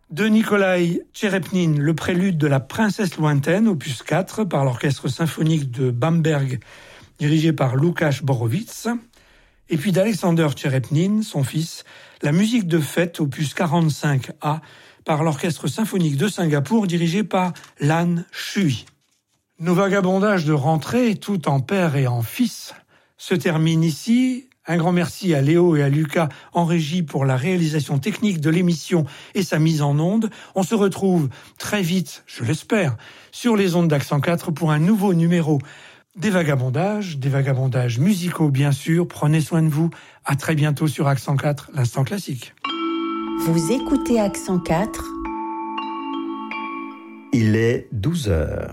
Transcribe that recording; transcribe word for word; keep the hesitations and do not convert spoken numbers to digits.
De Nikolai Tcherepnine, le prélude de la Princesse lointaine, opus quatre, par l'orchestre symphonique de Bamberg, dirigé par Łukasz Borowicz. Et puis d'Alexander Tcherepnine, son fils, la musique de fête, opus quarante-cinq A, par l'orchestre symphonique de Singapour, dirigé par Lan Shui. Nos vagabondages de rentrée, tout en père et en fils, se terminent ici. Un grand merci à Léo et à Lucas en régie pour la réalisation technique de l'émission et sa mise en onde. On se retrouve très vite, je l'espère, sur les ondes d'Accent quatre pour un nouveau numéro des vagabondages, des vagabondages musicaux bien sûr. Prenez soin de vous. À très bientôt sur Accent quatre, l'instant classique. Vous écoutez Accent quatre. Il est douze heures.